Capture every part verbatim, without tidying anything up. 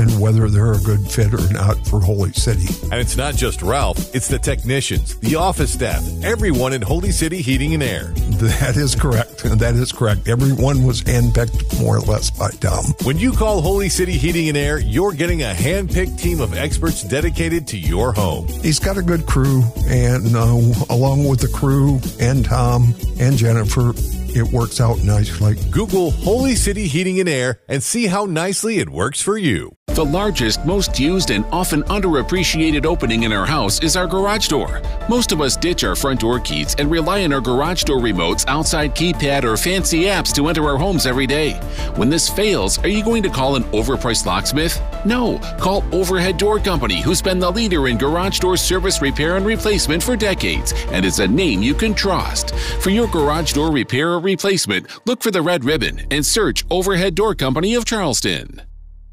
and whether they're a good fit or not for Holy City. And it's not just Ralph, it's the technicians, the office staff, everyone in Holy City Heating and Air. That is correct. That is correct. Everyone was handpicked more or less by Tom. When you call Holy City Heating and Air, you're getting a handpicked team of experts dedicated to your home. He's got a good crew, and uh, along with the crew and Tom and Jennifer, it works out nicely. Google Holy City Heating and Air and see how nicely it works for you. The largest, most used, and often underappreciated opening in our house is our garage door. Most of us ditch our front door keys and rely on our garage door remotes, outside keypad, or fancy apps to enter our homes every day. When this fails, are you going to call an overpriced locksmith? No, call Overhead Door Company, who's been the leader in garage door service, repair, and replacement for decades, and is a name you can trust. For your garage door repair or replacement, look for the red ribbon and search Overhead Door Company of Charleston.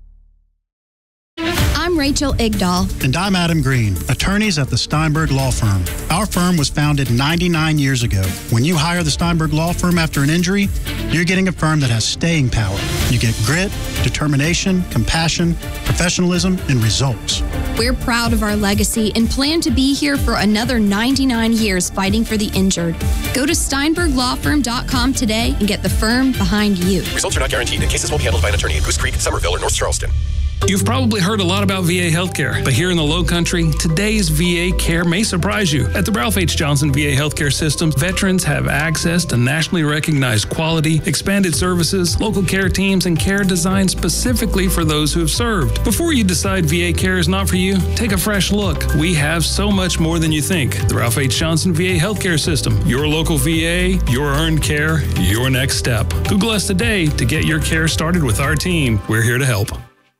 I'm Rachel Igdahl. And I'm Adam Green, attorneys at the Steinberg Law Firm. Our firm was founded ninety-nine years ago. When you hire the Steinberg Law Firm after an injury, you're getting a firm that has staying power. You get grit, determination, compassion, professionalism, and results. We're proud of our legacy and plan to be here for another ninety-nine years fighting for the injured. Go to steinberg law firm dot com today and get the firm behind you. Results are not guaranteed, and cases will be handled by an attorney in Goose Creek, Somerville, or North Charleston. You've probably heard a lot about V A healthcare, but here in the Low Country, today's V A care may surprise you. At the Ralph H. Johnson V A Healthcare System, veterans have access to nationally recognized quality, expanded services, local care teams, and care designed specifically for those who have served. Before you decide V A care is not for you, take a fresh look. We have so much more than you think. The Ralph H. Johnson V A Healthcare System, your local V A, your earned care, your next step. Google us today to get your care started with our team. We're here to help.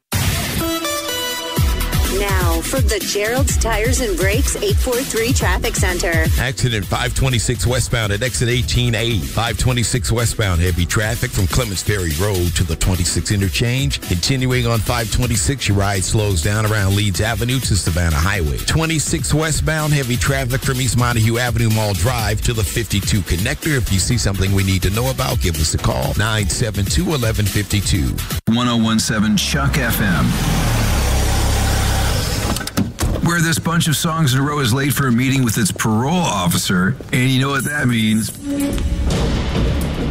Now, from the Gerald's Tires and Brakes eight forty-three Traffic Center. Accident five twenty-six westbound at exit eighteen A. five twenty-six westbound, heavy traffic from Clements Ferry Road to the twenty-six interchange. Continuing on five twenty-six, your ride slows down around Leeds Avenue to Savannah Highway. twenty-six westbound, heavy traffic from East Montague Avenue Mall Drive to the fifty-two connector. If you see something we need to know about, give us a call. nine seven two, one one five two. one oh one seven Chuck F M. Where this bunch of songs in a row is late for a meeting with its parole officer, and you know what that means.